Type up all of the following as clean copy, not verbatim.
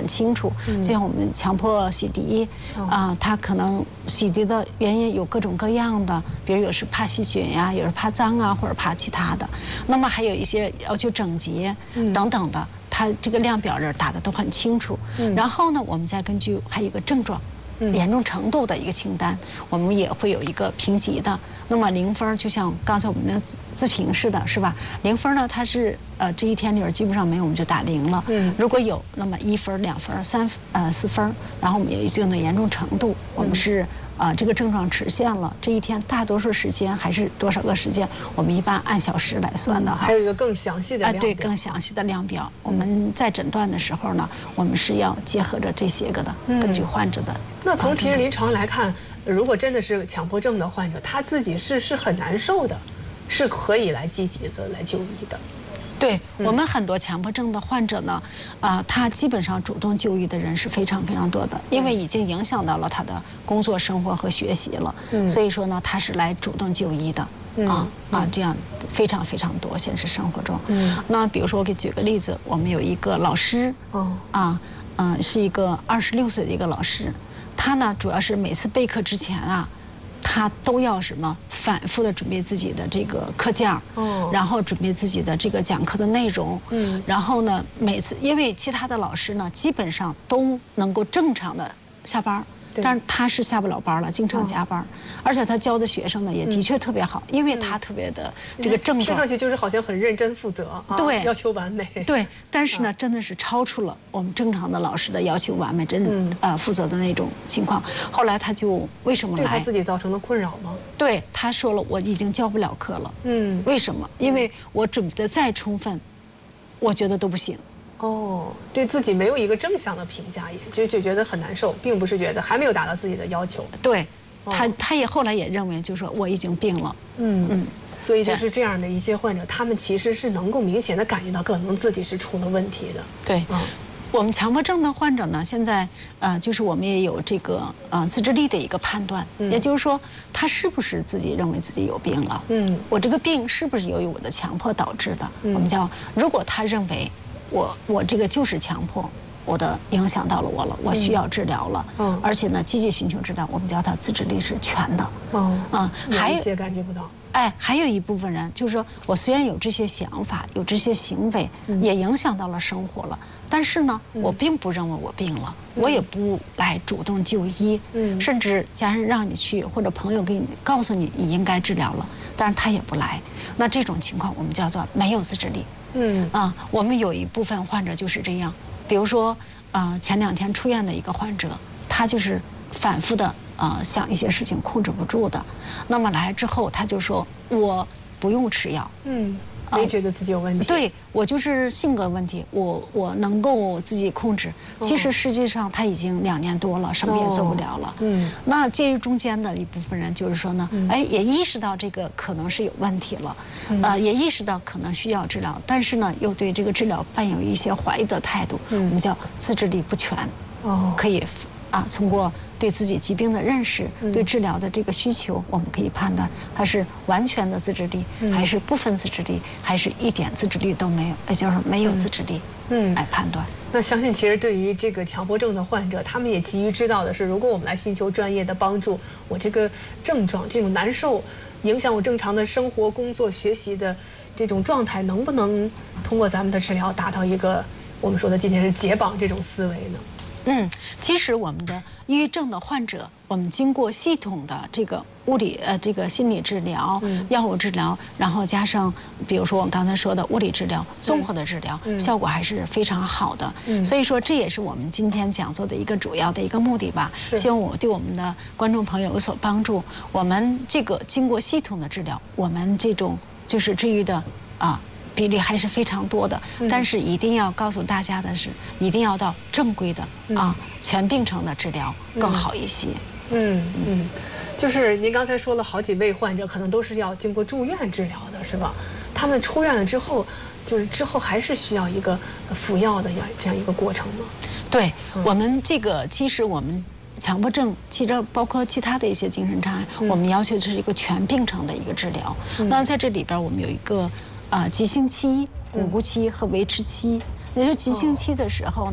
清楚。就像我们强迫洗涤他可能洗涤的原因有各种各样的，比如有是怕细菌呀，有是怕脏啊，或者怕其他的。那么还有一些要求整洁等等的，它这个量表这打的都很清楚。然后呢，我们再根据还有一个症状。严重程度的一个清单，我们也会有一个评级的。那么0分就像刚才我们的自评似的，是吧？0分呢，它是这一天里边基本上没有，我们就打0了。如果有，那么1分、2分、4分，然后我们有一定的严重程度，我们是这个症状迟现了，这一天大多数时间还是多少个时间，我们一般按小时来算的哈。 还有一个更详细的量表。 对，更详细的量表。我们在诊断的时候呢，我们是要结合着这些个的，根据患者的。 那从其实临床来看，如果真的是强迫症的患者，他自己是很难受的，是可以来积极的来就医的。 对我们很多强迫症的患者呢，他基本上主动就医的人是非常非常多的，因为已经影响到了他的工作、生活和学习了，所以说呢，他是来主动就医的。这样非常非常多，现实生活中。那比如说我给举个例子，我们有一个老师，是一个26岁的一个老师，他呢主要是每次备课之前他都要什么反复的准备自己的这个课件然后准备自己的这个讲课的内容，然后呢每次因为其他的老师呢基本上都能够正常的下班。但是他是下不了班了，经常加班，而且他教的学生呢也的确特别好，因为他特别的这个症状， 听上去就是好像很认真负责， 对， 要求完美， 对。但是呢，真的是超出了我们正常的老师的要求完美，负责的那种情况。后来他就为什么来？ 对他自己造成了困扰吗？ 对，他说了，我已经教不了课了。为什么？因为我准备的再充分，我觉得都不行。 对自己没有一个正向的评价，也就觉得很难受，并不是觉得还没有达到自己的要求。 对，他也后来也认为，就是说我已经病了。 所以就是这样的一些患者，他们其实是能够明显的感觉到，可能自己是出了问题的。 对，我们强迫症的患者呢，现在就是我们也有这个自制力的一个判断，也就是说他是不是自己认为自己有病了？我这个病是不是由于我的强迫导致的？我们叫，如果他认为我这个就是强迫，我的影响到了我了，我需要治疗了，而且呢积极寻求治疗，我们叫他自制力是全的。 还有一些感觉不到。 还有一部分人就是说我虽然有这些想法，有这些行为，也影响到了生活了，但是呢，我并不认为我病了，我也不来主动就医，甚至家人让你去，或者朋友告诉你你应该治疗了，但是他也不来。那这种情况我们叫做没有自制力。我们有一部分患者就是这样，比如说前2天出院的一个患者，他就是反复的想一些事情控制不住的，那么来之后他就说我不用吃药， 没觉得自己有问题。 对，我就是性格问题，我能够自己控制。其实实际上他已经2年多了，什么也做不了了。那介于中间的一部分人就是说呢，也意识到这个可能是有问题了，也意识到可能需要治疗，但是呢又对这个治疗伴有一些怀疑的态度，我们叫自制力不全。可以通过对自己疾病的认识，对治疗的这个需求，我们可以判断它是完全的自制力，还是部分自制力，还是一点自制力都没有，也就是没有自制力，来判断。 那相信其实对于这个强迫症的患者，他们也急于知道的是，如果我们来寻求专业的帮助，我这个症状这种难受，影响我正常的生活、工作、学习的这种状态，能不能通过咱们的治疗达到一个我们说的今天是解绑这种思维呢？ 其实我们的抑郁症的患者，我们经过系统的这个这个心理治疗、药物治疗，然后加上比如说我刚才说的物理治疗、综合的治疗，效果还是非常好的。所以说这也是我们今天讲座的一个主要的一个目的吧。希望我对我们的观众朋友有所帮助。我们这个经过系统的治疗，我们这种就是治愈的比例还是非常多的，但是一定要告诉大家的是，一定要到正规的全病程的治疗更好一些。 就是您刚才说了好几位患者，可能都是要经过住院治疗的，是吧？他们出院了之后，就是之后还是需要一个服药的这样一个过程吗？ 对，我们这个其实我们强迫症，其实包括其他的一些精神障碍，我们要求的是一个全病程的一个治疗。那在这里边，我们有一个急性期、巩固期和维持期。也就是急性期的时候呢，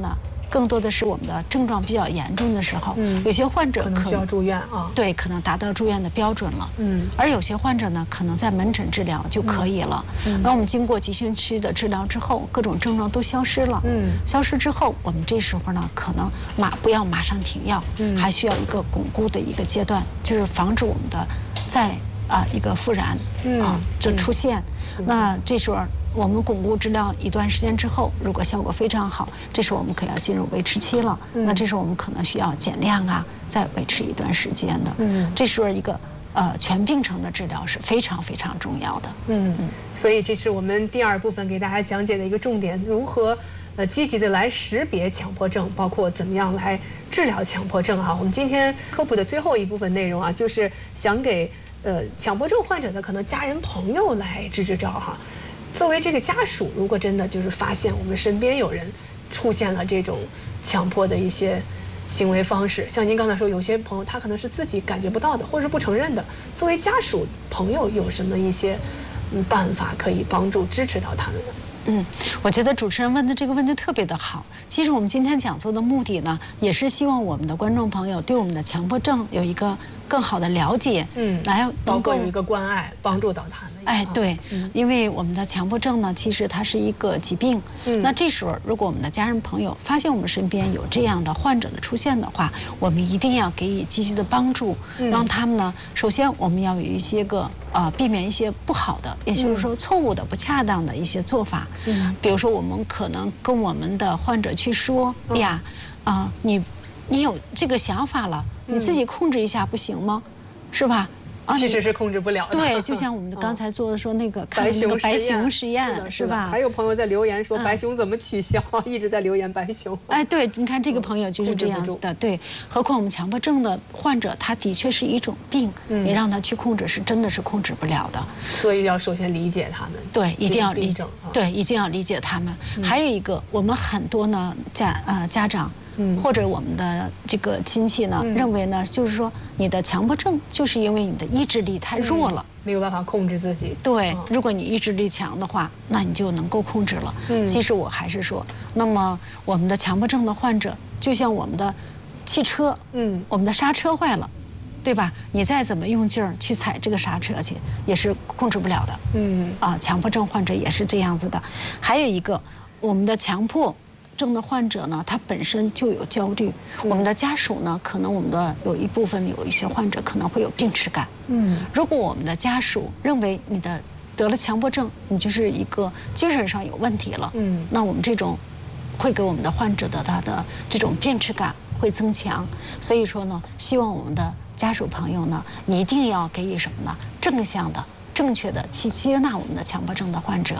更多的是我们的症状比较严重的时候，有些患者可能需要住院啊。 对，可能达到住院的标准了。而有些患者呢，可能在门诊治疗就可以了。那我们经过急性期的治疗之后，各种症状都消失了。消失之后，我们这时候呢，可能不要马上停药，还需要一个巩固的一个阶段，就是防止我们的一个复燃这出现。那这时候我们巩固治疗一段时间之后，如果效果非常好，这时候我们可要进入维持期了。那这时候我们可能需要减量再维持一段时间的。这时候一个全病程的治疗是非常非常重要的。 所以这是我们第2部分给大家讲解的一个重点，如何积极的来识别强迫症，包括怎么样来治疗强迫症我们今天科普的最后一部分内容就是想给强迫症患者的可能家人朋友来支招作为这个家属，如果真的就是发现我们身边有人出现了这种强迫的一些行为方式，像您刚才说，有些朋友他可能是自己感觉不到的，或者是不承认的。作为家属朋友，有什么一些办法可以帮助支持到他们呢？ 我觉得主持人问的这个问题特别的好。其实我们今天讲座的目的呢，也是希望我们的观众朋友对我们的强迫症有一个更好的了解，来包括有一个关爱，帮助到他们。 对，因为我们的强迫症呢，其实它是一个疾病。那这时候，如果我们的家人朋友发现我们身边有这样的患者的出现的话，我们一定要给予积极的帮助，让他们呢，首先我们要有一些个避免一些不好的，也就是说错误的、不恰当的一些做法。比如说我们可能跟我们的患者去说，哎呀，你有这个想法了，你自己控制一下不行吗？是吧？ 其实是控制不了的。 对，就像我们刚才做的说那个白熊实验，是吧？ 还有朋友在留言说白熊怎么取消，一直在留言白熊。 对，你看这个朋友就是这样子的。对，何况我们强迫症的患者，他的确是一种病，你让他去控制是真的是控制不了的。 所以要首先理解他们。 对，一定要理解。对，一定要理解他们。还有一个，我们很多呢家长。或者我们的这个亲戚呢，认为呢，就是说你的强迫症就是因为你的意志力太弱了， 没有办法控制自己。 对，如果你意志力强的话，那你就能够控制了。其实我还是说，那么我们的强迫症的患者，就像我们的汽车，我们的刹车坏了，对吧？你再怎么用劲儿去踩这个刹车去，也是控制不了的。强迫症患者也是这样子的。还有一个，我们的强迫症的患者呢，他本身就有焦虑。我们的家属呢，可能我们的有一些患者可能会有病耻感。如果我们的家属认为你得了强迫症，你就是一个精神上有问题了。那我们这种会给我们的患者的他的这种病耻感会增强。所以说呢，希望我们的家属朋友呢，一定要给予什么呢？正向的、正确的去接纳我们的强迫症的患者。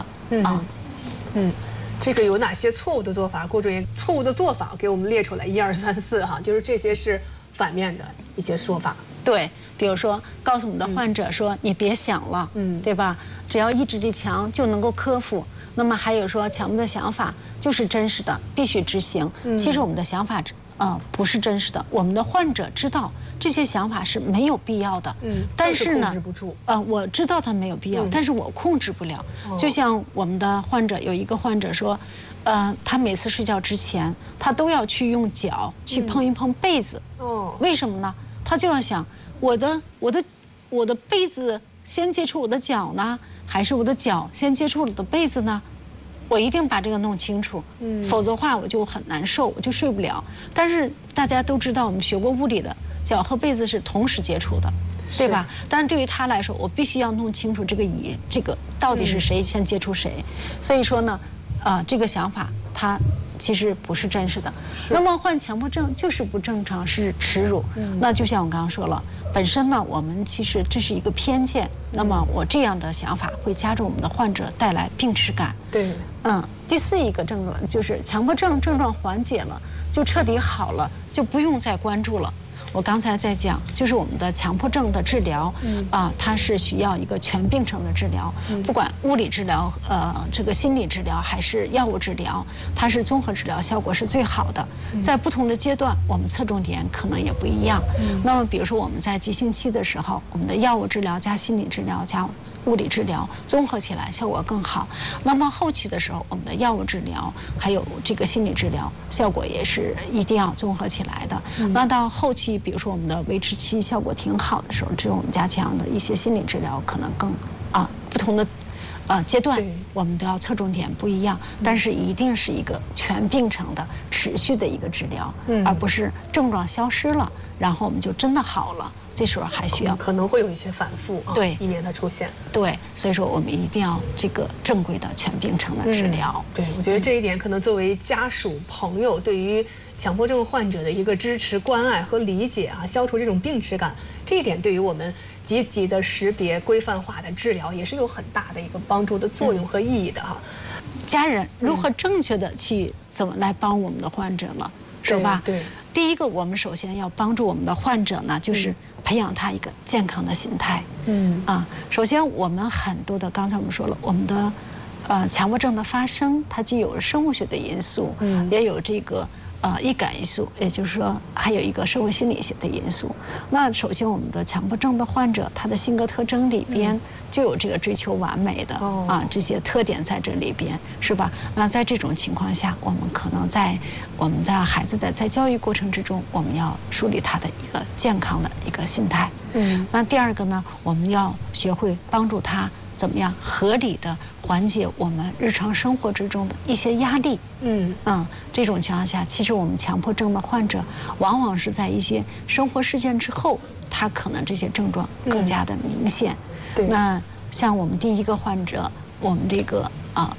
这个有哪些错误的做法？郭主任，错误的做法给我们列出来，1、2、3、4就是这些是反面的一些说法。 对，比如说告诉我们的患者说，你别想了，对吧？只要意志力强就能够克服。那么还有说，强迫的想法就是真实的，必须执行。其实我们的想法不是真实的，我们的患者知道这些想法是没有必要的。但是呢， 控制不住。 我知道它没有必要，但是我控制不了。就像我们的患者有一个患者说，他每次睡觉之前，他都要去用脚去碰一碰被子。为什么呢？他就要想，我的被子先接触我的脚呢，还是我的脚先接触我的被子呢？我一定把这个弄清楚，否则的话我就很难受，我就睡不了。但是大家都知道，我们学过物理的，脚和被子是同时接触的，对吧？但是对于他来说，我必须要弄清楚这个到底是谁先接触谁。所以说呢，这个想法它其实不是真实的。那么患强迫症就是不正常，是耻辱。那就像我刚刚说了，本身呢，我们其实这是一个偏见。那么我这样的想法会加重我们的患者带来病耻感。 对。 第4一个症状就是强迫症症状缓解了，就彻底好了，就不用再关注了。 我刚才在讲，就是我们的强迫症的治疗，它是需要一个全病程的治疗，不管物理治疗、这个心理治疗还是药物治疗，它是综合治疗效果是最好的。在不同的阶段，我们侧重点可能也不一样。那么，比如说我们在急性期的时候，我们的药物治疗加心理治疗加物理治疗综合起来效果更好。那么后期的时候，我们的药物治疗还有这个心理治疗效果也是一定要综合起来的。那到后期，比如说我们的维持期效果挺好的时候，只有我们加强的一些心理治疗可能更不同的阶段，我们都要侧重点不一样，但是一定是一个全病程的持续的一个治疗，而不是症状消失了，然后我们就真的好了。这时候还需要可能会有一些反复对， 以免它出现。 对，所以说我们一定要这个正规的全病程的治疗。 对，我觉得这一点可能作为家属朋友对于强迫症患者的一个支持、关爱和理解消除这种病耻感，这一点对于我们积极的识别、规范化的治疗也是有很大的一个帮助的作用和意义的家人如何正确的去怎么来帮我们的患者了，是吧？ 对。 第一个，我们首先要帮助我们的患者呢，就是培养他一个健康的心态。首先我们很多的，刚才我们说了，我们的强迫症的发生，它既有生物学的因素，也有这个易感因素，也就是说还有一个社会心理学的因素。那首先我们的强迫症的患者，他的性格特征里边就有这个追求完美的这些特点在这里边，是吧？那在这种情况下，我们可能我们在孩子的在教育过程之中，我们要树立他的一个健康的一个心态。那第二个呢，我们要学会帮助他怎么样合理的缓解我们日常生活之中的一些压力。这种情况下，其实我们强迫症的患者往往是在一些生活事件之后，他可能这些症状更加的明显。那像我们第一个患者，我们这个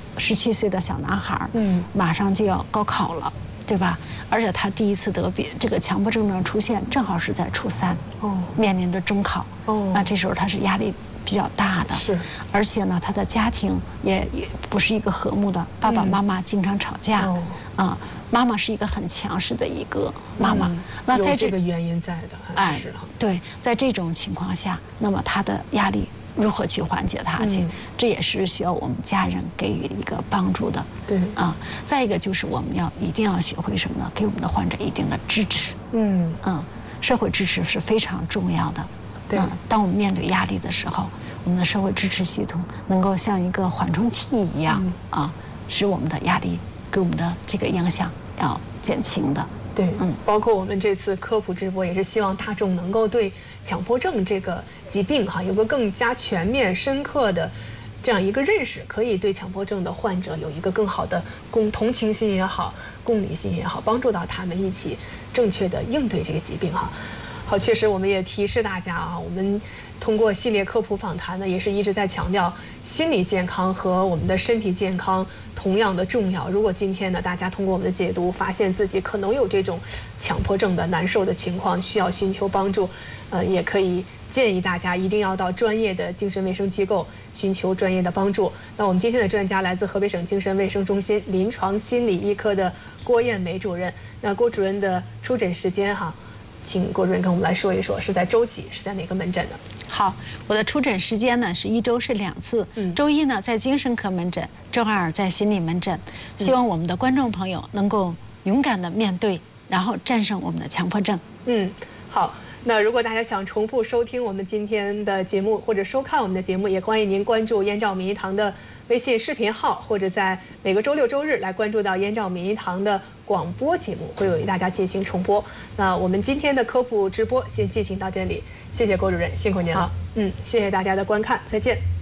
17岁的小男孩，马上就要高考了，对吧？而且他第一次得这个强迫症状出现，正好是在初3，面临着中考。那这时候他是压力比较大的，而且呢，他的家庭也不是一个和睦的，爸爸妈妈经常吵架，妈妈是一个很强势的一个妈妈。那在这个原因在的， 对，在这种情况下，那么他的压力如何去缓解它去？这也是需要我们家人给予一个帮助的。再一个就是我们一定要学会什么呢？给我们的患者一定的支持。社会支持是非常重要的。当我们面对压力的时候，我们的社会支持系统能够像一个缓冲器一样使我们的压力给我们的这个影响要减轻的。 包括我们这次科普直播也是希望大众能够对强迫症这个疾病有个更加全面、深刻的这样一个认识，可以对强迫症的患者有一个更好的同情心也好、共理心也好，帮助到他们一起正确的应对这个疾病好，确实我们也提示大家我们通过系列科普访谈呢，也是一直在强调心理健康和我们的身体健康同样的重要。如果今天呢，大家通过我们的解读，发现自己可能有这种强迫症的难受的情况，需要寻求帮助，也可以建议大家一定要到专业的精神卫生机构寻求专业的帮助。那我们今天的专家来自河北省精神卫生中心临床心理医科的郭艳梅主任。那郭主任的出诊时间请郭主任跟我们来说一说，是在周几，是在哪个门诊呢？ 好，我的出诊时间呢是1周是2次，周一呢在精神科门诊，周二在心理门诊。希望我们的观众朋友能够勇敢的面对，然后战胜我们的强迫症。 好。那如果大家想重复收听我们今天的节目或者收看我们的节目，也欢迎您关注燕赵民医堂的微信视频号，或者在每个周六周日来关注到燕赵民医堂的广播节目，会为大家进行重播。那我们今天的科普直播先进行到这里，谢谢郭主任，辛苦您了。谢谢大家的观看，再见。